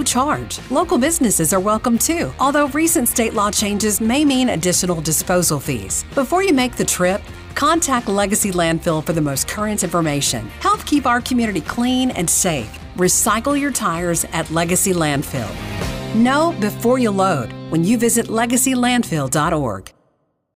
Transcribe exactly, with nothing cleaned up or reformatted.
no charge. Local businesses are welcome too, although recent state law changes may mean additional disposal fees. Before you make the trip, contact Legacy Landfill for the most current information. Help keep our community clean and safe. Recycle your tires at Legacy Landfill. Know before you load when you visit legacy landfill dot org.